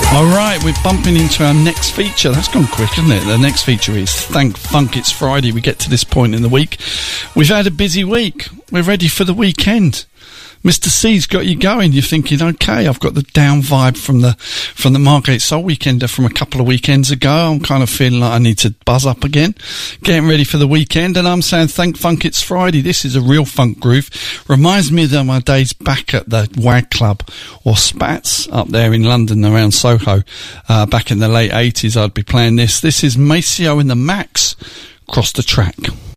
Alright, we're bumping into our next feature. That's gone quick, isn't it? The next feature is Thank Funk It's Friday. We get to this point in the week. We've had a busy week. We're ready for the weekend. Mr. C's got you going. You're thinking, okay, I've got the down vibe from the Margate Soul Weekender from a couple of weekends ago. I'm kind of feeling like I need to buzz up again. Getting ready for the weekend, and I'm saying thank funk it's Friday. This is a real funk groove. Reminds me of my days back at the WAG Club or Spats up there in London around Soho. Back in the late 80s, I'd be playing this. This is Maceo and the Max, Cross the Track.